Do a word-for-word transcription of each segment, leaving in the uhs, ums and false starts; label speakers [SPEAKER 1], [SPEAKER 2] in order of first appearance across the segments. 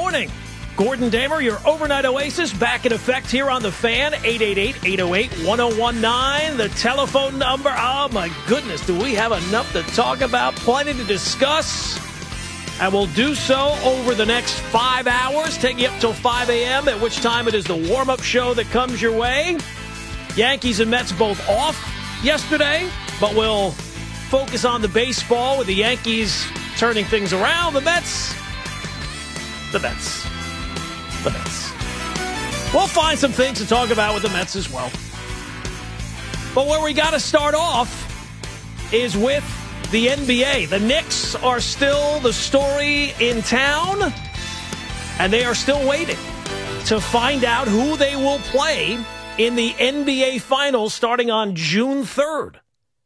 [SPEAKER 1] morning. Gordon Damer, your overnight oasis, back in effect here on The Fan. eight eight eight, eight oh eight, one oh one nine, the telephone number. Oh, my goodness, do we have enough to talk about? Plenty to discuss. And we'll do so over the next five hours, taking you up till five a.m., at which time it is the warm-up show that comes your way. Yankees and Mets both off yesterday, but we'll focus on the baseball with the Yankees turning things around. The Mets, the Mets, the Mets. We'll find some things to talk about with the Mets as well. But where we got to start off is with the N B A. The Knicks are still the story in town, and they are still waiting to find out who they will play in the N B A Finals starting on June third.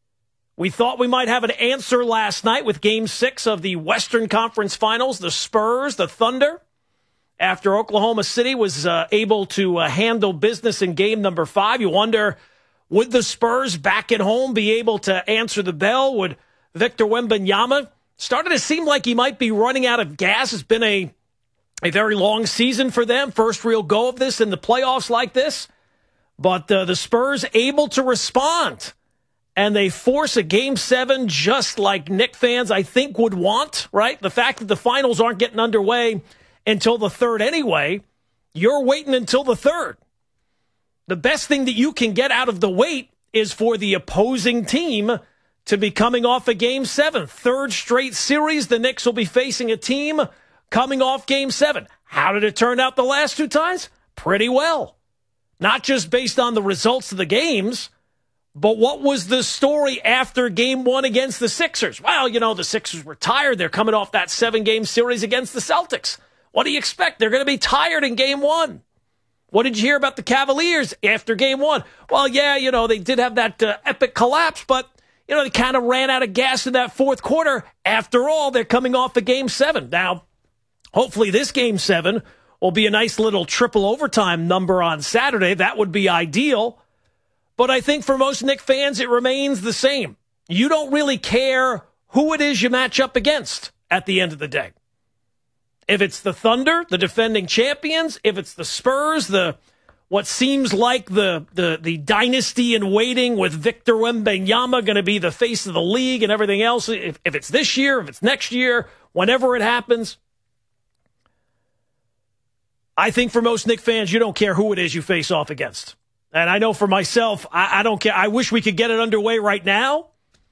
[SPEAKER 1] We thought we might have an answer last night with Game six of the Western Conference Finals, the Spurs, the Thunder, after Oklahoma City was uh, able to uh, handle business in game number five. You wonder, would the Spurs back at home be able to answer the bell? Would Victor Wembanyama started to seem like he might be running out of gas? It's been a, a very long season for them. First real go of this in the playoffs like this. But uh, the Spurs able to respond. And they force a game seven just like Knicks fans, I think, would want, right? The fact that the finals aren't getting underway until the third anyway, you're waiting until the third. The best thing that you can get out of the wait is for the opposing team to be coming off a game seven. Third straight series, the Knicks will be facing a team coming off game seven. How did it turn out the last two times? Pretty well. Not just based on the results of the games, but what was the story after game one against the Sixers? Well, you know, the Sixers were tired. They're coming off that seven-game series against the Celtics. What do you expect? They're going to be tired in game one. What did you hear about the Cavaliers after game one? Well, yeah, you know, they did have that uh, epic collapse, but you know, they kind of ran out of gas in that fourth quarter. After all, they're coming off a game seven. Now, hopefully this game seven will be a nice little triple overtime number on Saturday. That would be ideal. But I think for most Knicks fans, it remains the same. You don't really care who it is you match up against at the end of the day. If it's the Thunder, the defending champions, if it's the Spurs, the what seems like the, the, the dynasty in waiting with Victor Wembanyama going to be the face of the league and everything else. If, if it's this year, if it's next year, whenever it happens. I think for most Knicks fans, you don't care who it is you face off against. And I know for myself, I, I don't care. I wish we could get it underway right now.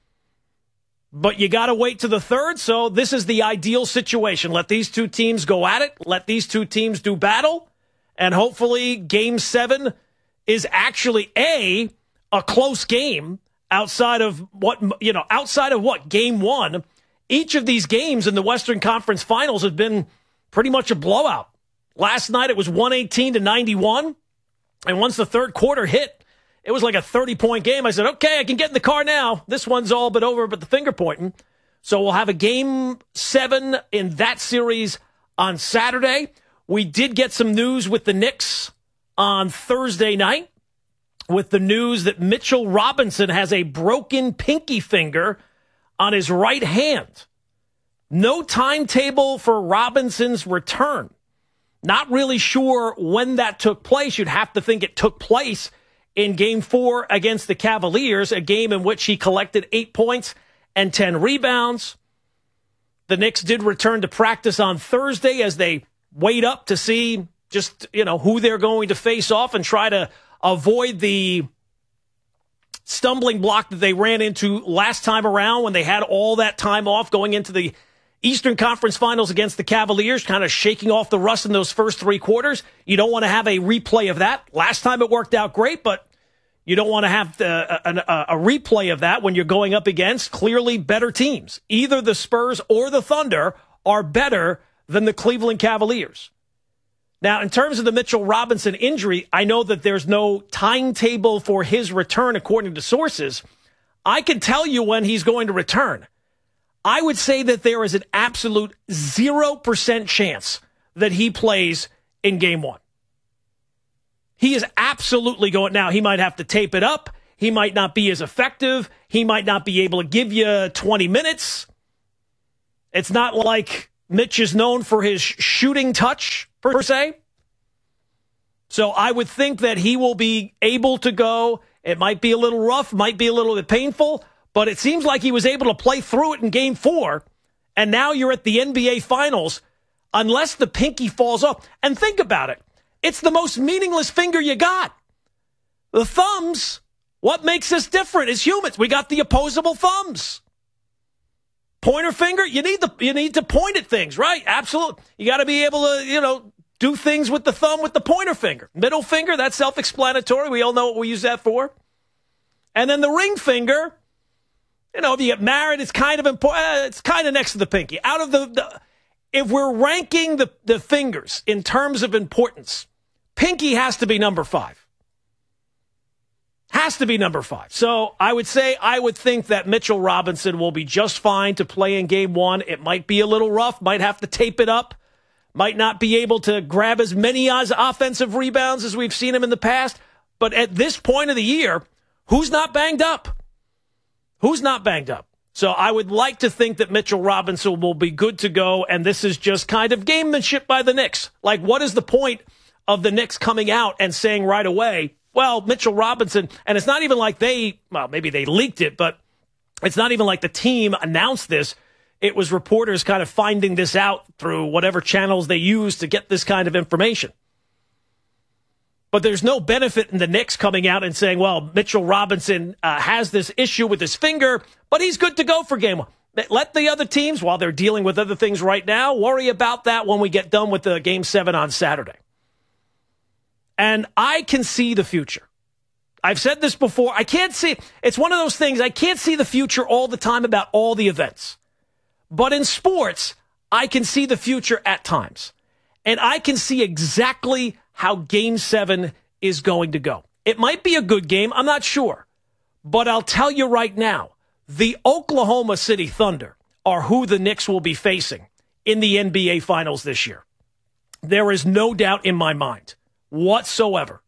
[SPEAKER 1] But you got to wait to the third. So this is the ideal situation. Let these two teams go at it. Let these two teams do battle. And hopefully game seven is actually a, a close game outside of what, you know, outside of what game one. Each of these games in the Western Conference Finals have been pretty much a blowout. Last night it was one eighteen to ninety-one. And once the third quarter hit, it was like a thirty-point game. I said, okay, I can get in the car now. This one's all but over, but the finger pointing. So we'll have a game seven in that series on Saturday. We did get some news with the Knicks on Thursday night with the news that Mitchell Robinson has a broken pinky finger on his right hand. No timetable for Robinson's return. Not really sure when that took place. You'd have to think it took place in game four against the Cavaliers, a game in which he collected eight points and ten rebounds. The Knicks did return to practice on Thursday as they wait up to see just, you know, who they're going to face off and try to avoid the stumbling block that they ran into last time around when they had all that time off going into the Eastern Conference Finals against the Cavaliers, kind of shaking off the rust in those first three quarters. You don't want to have a replay of that. Last time it worked out great, but you don't want to have the, a, a, a replay of that when you're going up against clearly better teams. Either the Spurs or the Thunder are better than the Cleveland Cavaliers. Now, in terms of the Mitchell Robinson injury, I know that there's no timetable for his return according to sources. I can tell you when he's going to return. I would say that there is an absolute zero percent chance that he plays in game one. He is absolutely going. Now, he might have to tape it up. He might not be as effective. He might not be able to give you twenty minutes. It's not like Mitch is known for his shooting touch, per se. So I would think that he will be able to go. It might be a little rough, might be a little bit painful, but it seems like he was able to play through it in game four. And now you're at the N B A Finals, unless the pinky falls off. And think about it. It's the most meaningless finger you got. The thumbs, what makes us different as humans? We got the opposable thumbs. Pointer finger, you need the you need to point at things, right? Absolutely. You got to be able to, you know, do things with the thumb with the pointer finger. Middle finger, that's self-explanatory. We all know what we use that for. And then the ring finger, you know, if you get married, it's kind of important. It's kind of next to the pinky. Out of the, the if we're ranking the, the fingers in terms of importance, pinky has to be number five. Has to be number five. So I would say, I would think that Mitchell Robinson will be just fine to play in game one. It might be a little rough, might have to tape it up, might not be able to grab as many offensive rebounds as we've seen him in the past. But at this point of the year, who's not banged up? Who's not banged up? So I would like to think that Mitchell Robinson will be good to go, and this is just kind of gamemanship by the Knicks. Like, what is the point of the Knicks coming out and saying right away, well, Mitchell Robinson, and it's not even like they, well, maybe they leaked it, but it's not even like the team announced this. It was reporters kind of finding this out through whatever channels they use to get this kind of information. But there's no benefit in the Knicks coming out and saying, well, Mitchell Robinson uh, has this issue with his finger, but he's good to go for game one. Let the other teams, while they're dealing with other things right now, worry about that when we get done with the game seven on Saturday. And I can see the future. I've said this before. I can't see. It's one of those things. I can't see the future all the time about all the events. But in sports, I can see the future at times. And I can see exactly how game seven is going to go. It might be a good game. I'm not sure. But I'll tell you right now, the Oklahoma City Thunder are who the Knicks will be facing in the N B A Finals this year. There is no doubt in my mind whatsoever.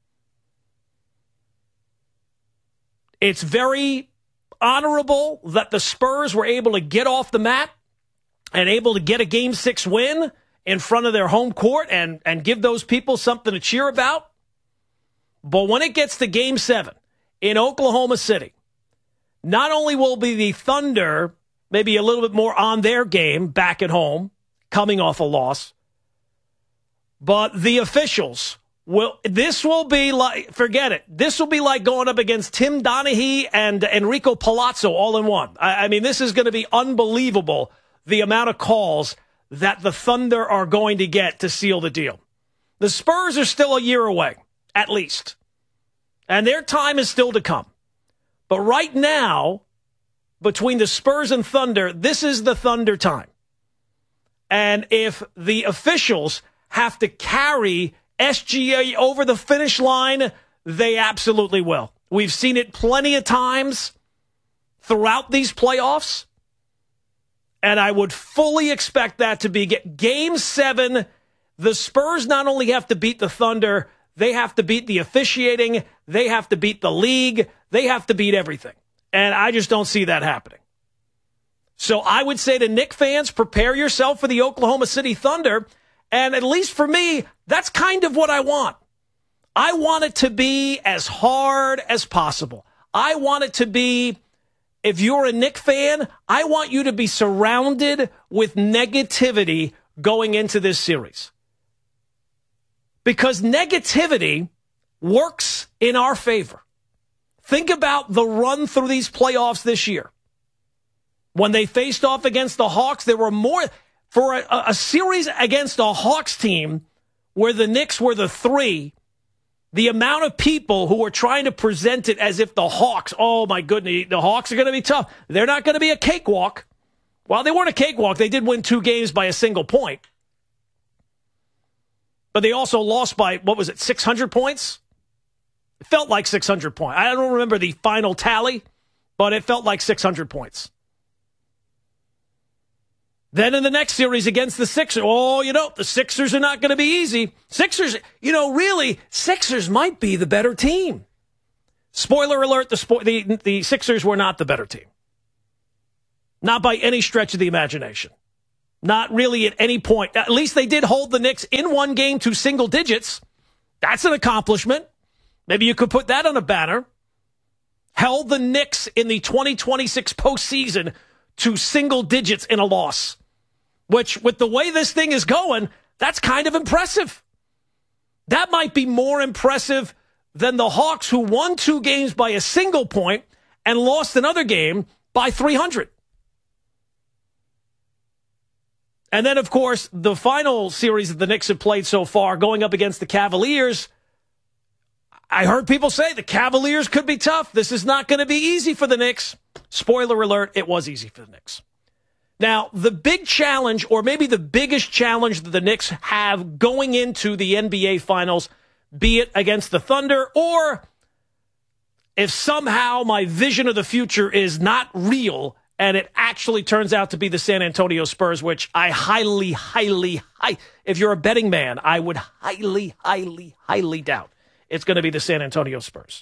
[SPEAKER 1] It's very honorable that the Spurs were able to get off the mat and able to get a game six win in front of their home court and, and give those people something to cheer about. But when it gets to game seven in Oklahoma City, not only will be the Thunder maybe a little bit more on their game back at home, coming off a loss, but the officials will, this will be like, forget it. This will be like going up against Tim Donaghy and Enrico Palazzo all in one. I, I mean, this is going to be unbelievable, the amount of calls that the Thunder are going to get to seal the deal. The Spurs are still a year away, at least. And their time is still to come. But right now, between the Spurs and Thunder, this is the Thunder time. And if the officials have to carry S G A over the finish line, they absolutely will. We've seen it plenty of times throughout these playoffs, and I would fully expect that to be game seven. The Spurs not only have to beat the Thunder, they have to beat the officiating, they have to beat the league, they have to beat everything. And I just don't see that happening. So I would say to Knicks fans, prepare yourself for the Oklahoma City Thunder. And at least for me, that's kind of what I want. I want it to be as hard as possible. I want it to be, if you're a Knicks fan, I want you to be surrounded with negativity going into this series. Because negativity works in our favor. Think about the run through these playoffs this year. When they faced off against the Hawks, there were more... For a, a series against a Hawks team where the Knicks were the three, the amount of people who were trying to present it as if the Hawks, oh my goodness, the Hawks are going to be tough. They're not going to be a cakewalk. Well, they weren't a cakewalk. They did win two games by a single point. But they also lost by, what was it, six hundred points? It felt like six hundred points. I don't remember the final tally, but it felt like six hundred points. Then in the next series against the Sixers, oh, you know, the Sixers are not going to be easy. Sixers, you know, really, Sixers might be the better team. Spoiler alert, the, spo- the, the Sixers were not the better team. Not by any stretch of the imagination. Not really at any point. At least they did hold the Knicks in one game to single digits. That's an accomplishment. Maybe you could put that on a banner. Held the Knicks in the twenty twenty-six postseason to single digits in a loss, which, with the way this thing is going, that's kind of impressive. That might be more impressive than the Hawks, who won two games by a single point and lost another game by three hundred. And then, of course, the final series that the Knicks have played so far, going up against the Cavaliers, I heard people say the Cavaliers could be tough. This is not going to be easy for the Knicks. Spoiler alert, it was easy for the Knicks. Now, the big challenge, or maybe the biggest challenge that the Knicks have going into the N B A Finals, be it against the Thunder, or if somehow my vision of the future is not real and it actually turns out to be the San Antonio Spurs, which I highly, highly, high, if you're a betting man, I would highly, highly, highly doubt it's going to be the San Antonio Spurs.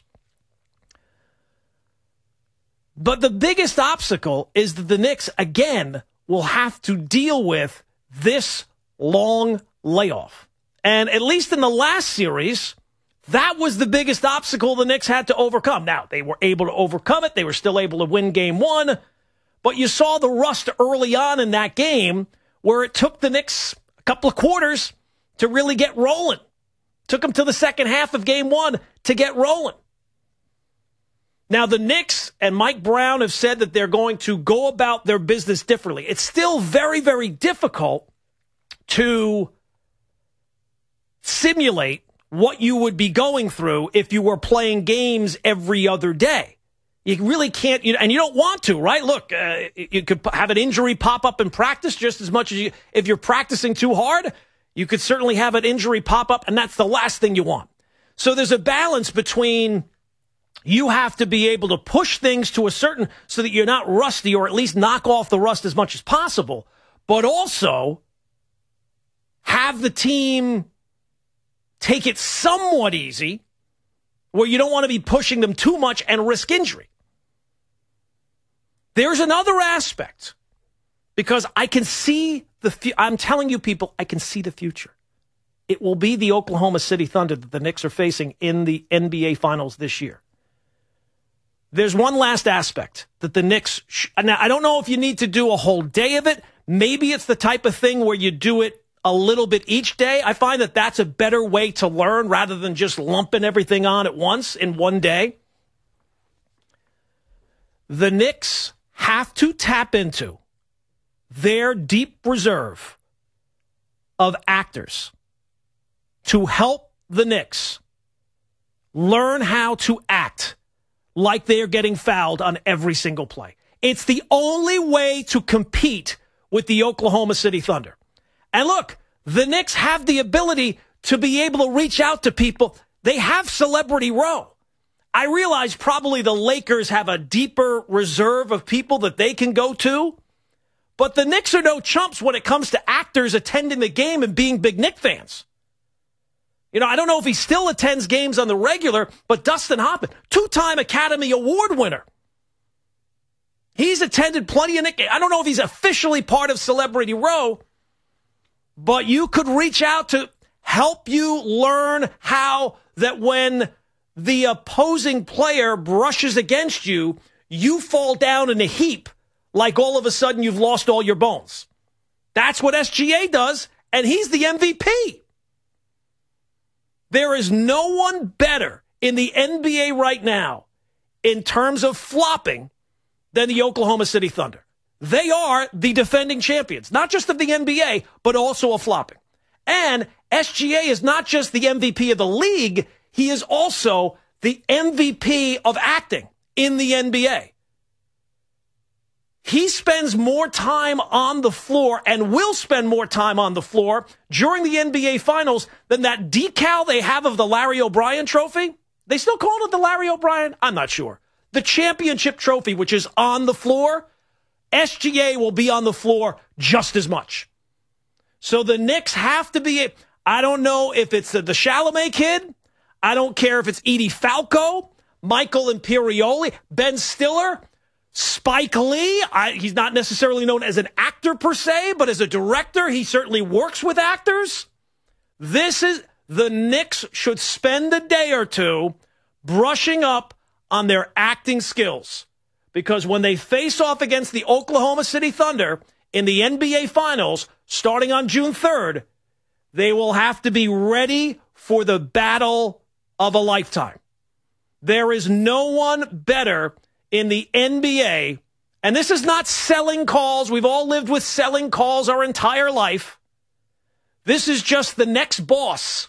[SPEAKER 1] But the biggest obstacle is that the Knicks, again, will have to deal with this long layoff. And at least in the last series, that was the biggest obstacle the Knicks had to overcome. Now, they were able to overcome it. They were still able to win game one. But you saw the rust early on in that game where it took the Knicks a couple of quarters to really get rolling. Took them to the second half of game one to get rolling. Now, the Knicks and Mike Brown have said that they're going to go about their business differently. It's still very, very difficult to simulate what you would be going through if you were playing games every other day. You really can't, you know, and you don't want to, right? Look, uh, you could have an injury pop up in practice just as much as you, if you're practicing too hard, you could certainly have an injury pop up, and that's the last thing you want. So there's a balance between you have to be able to push things to a certain, so that you're not rusty, or at least knock off the rust as much as possible, but also have the team take it somewhat easy where you don't want to be pushing them too much and risk injury. There's another aspect, because I can see the, fu- I'm telling you people, I can see the future. It will be the Oklahoma City Thunder that the Knicks are facing in the N B A Finals this year. There's one last aspect that the Knicks, sh- now I don't know if you need to do a whole day of it. Maybe it's the type of thing where you do it a little bit each day. I find that that's a better way to learn rather than just lumping everything on at once in one day. The Knicks have to tap into their deep reserve of actors to help the Knicks learn how to act like they're getting fouled on every single play. It's the only way to compete with the Oklahoma City Thunder. And look, the Knicks have the ability to be able to reach out to people. They have Celebrity Row. I realize probably the Lakers have a deeper reserve of people that they can go to, but the Knicks are no chumps when it comes to actors attending the game and being big Knick fans. You know, I don't know if he still attends games on the regular, but Dustin Hoffman, two-time Academy Award winner. He's attended plenty of Knick games. I don't know if he's officially part of Celebrity Row, but you could reach out to help you learn how that when the opposing player brushes against you, you fall down in a heap like all of a sudden you've lost all your bones. That's what S G A does, and he's the M V P. There is no one better in the N B A right now in terms of flopping than the Oklahoma City Thunder. They are the defending champions, not just of the N B A, but also of flopping. And S G A is not just the M V P of the league, he is also the M V P of acting in the N B A. He spends more time on the floor and will spend more time on the floor during the N B A Finals than that decal they have of the Larry O'Brien trophy. They still call it the Larry O'Brien? I'm not sure. The championship trophy, which is on the floor, S G A will be on the floor just as much. So the Knicks have to be, I don't know if it's the, the Chalamet kid. I don't care if it's Edie Falco, Michael Imperioli, Ben Stiller. Spike Lee, I, he's not necessarily known as an actor per se, but as a director, he certainly works with actors. This is, the Knicks should spend a day or two brushing up on their acting skills. Because when they face off against the Oklahoma City Thunder in the N B A Finals, starting on June third, they will have to be ready for the battle of a lifetime. There is no one better in the N B A, and this is not selling calls. We've all lived with selling calls our entire life. This is just the next boss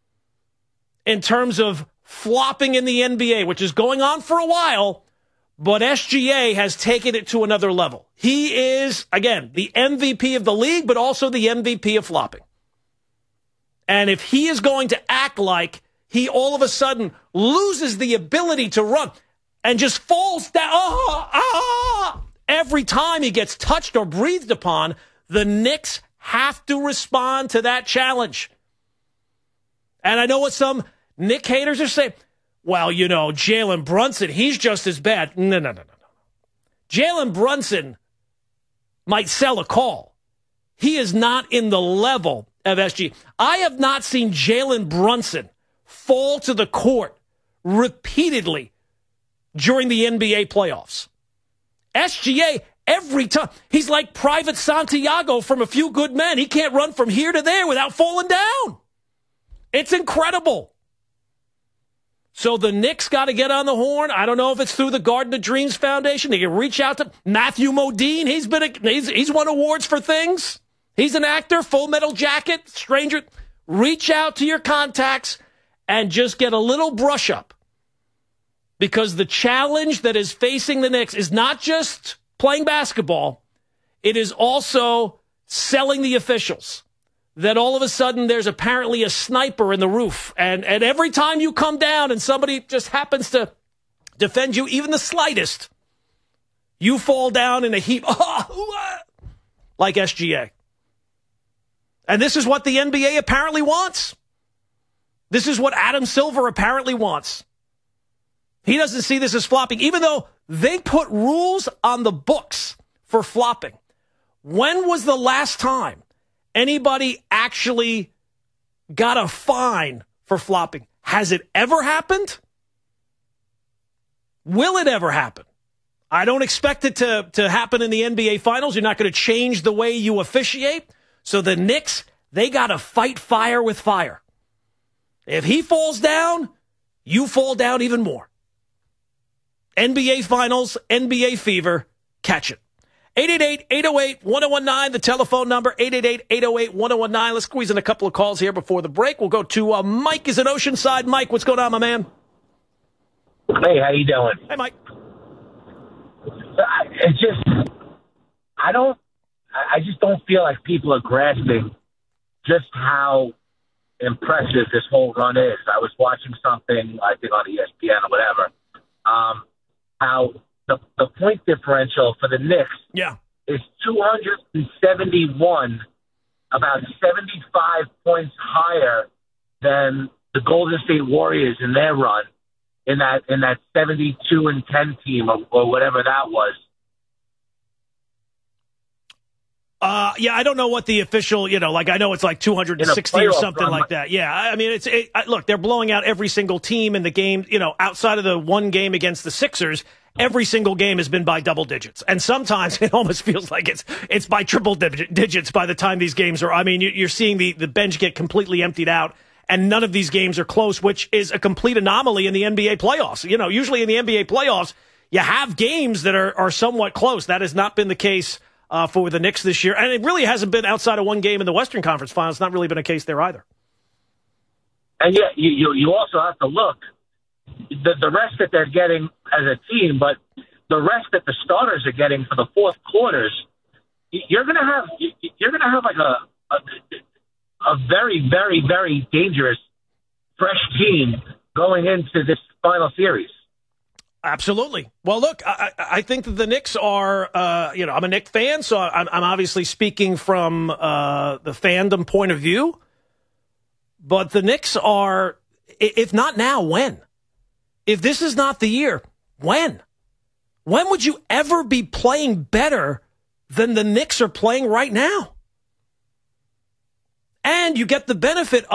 [SPEAKER 1] in terms of flopping in the N B A, which is going on for a while, but S G A has taken it to another level. He is, again, the M V P of the league, but also the M V P of flopping. And if he is going to act like he all of a sudden loses the ability to run and just falls down ah, ah, every time he gets touched or breathed upon, the Knicks have to respond to that challenge. And I know what some Knick haters are saying. Well, you know, Jalen Brunson, he's just as bad. No, no, no, no, no. Jalen Brunson might sell a call. He is not in the level of S G. I have not seen Jalen Brunson fall to the court repeatedly during the N B A playoffs. S G A, every time, he's like Private Santiago from A Few Good Men. He can't run from here to there without falling down. It's incredible. So the Knicks got to get on the horn. I don't know if it's through the Garden of Dreams Foundation. They can reach out to Matthew Modine. He's been a, he's, he's won awards for things. He's an actor, Full Metal Jacket, Stranger. Reach out to your contacts and just get a little brush up. Because the challenge that is facing the Knicks is not just playing basketball. It is also selling the officials. That all of a sudden there's apparently a sniper in the roof. And, and every time you come down and somebody just happens to defend you, even the slightest, you fall down in a heap like S G A. And this is what the N B A apparently wants. This is what Adam Silver apparently wants. He doesn't see this as flopping, even though they put rules on the books for flopping. When was the last time anybody actually got a fine for flopping? Has it ever happened? Will it ever happen? I don't expect it to, to happen in the N B A Finals. You're not going to change the way you officiate. So the Knicks, they got to fight fire with fire. If he falls down, you fall down even more. N B A Finals, N B A fever, catch it. eight eight eight, eight oh eight, one oh one nine, the telephone number, eight eight eight, eight oh eight, one oh one nine. Let's squeeze in a couple of calls here before the break. We'll go to uh, Mike is in Oceanside. Mike, what's going on, my man?
[SPEAKER 2] Hey, how you doing?
[SPEAKER 1] Hey, Mike.
[SPEAKER 2] It's just, I don't, I just don't feel like people are grasping just how impressive this whole run is. I was watching something, I think on E S P N or whatever, um, how the, the point differential for the Knicks
[SPEAKER 1] yeah.
[SPEAKER 2] is two hundred seventy-one, about seventy-five points higher than the Golden State Warriors in their run in that in that seventy-two and ten team or, or whatever that was.
[SPEAKER 1] Uh, yeah, I don't know what the official, you know, like I know it's like two hundred sixty or something run, like that. Yeah, I mean, it's it, look, they're blowing out every single team in the game, you know, outside of the one game against the Sixers. Every single game has been by double digits. And sometimes it almost feels like it's it's by triple digits by the time these games are. I mean, you're seeing the, the bench get completely emptied out, and none of these games are close, which is a complete anomaly in the N B A playoffs. You know, usually in the N B A playoffs, you have games that are, are somewhat close. That has not been the case Uh, for the Knicks this year. And it really hasn't been outside of one game in the Western Conference Finals. It's not really been a case there either.
[SPEAKER 2] And yet, you, you, you also have to look, the, the rest that they're getting as a team, but the rest that the starters are getting for the fourth quarters, you're going to have, you're going to have like a, a, a very, very, very dangerous fresh team going into this final series.
[SPEAKER 1] Absolutely. Well, look, I, I think that the Knicks are, uh, you know, I'm a Knicks fan, so I'm, I'm obviously speaking from uh, the fandom point of view. But the Knicks are, if not now, when? If this is not the year, when? When would you ever be playing better than the Knicks are playing right now? And you get the benefit